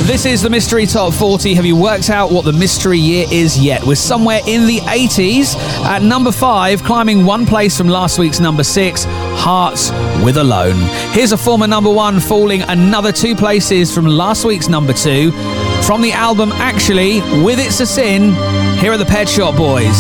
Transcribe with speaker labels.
Speaker 1: This is the Mystery Top 40. Have you worked out what the mystery year is yet? We're somewhere in the 80s. At number 5, climbing one place from last week's number 6, Hearts with Alone. Here's a former number 1 falling another 2 places from last week's number 2. From the album Actually, with It's a Sin, here are the Pet Shop Boys.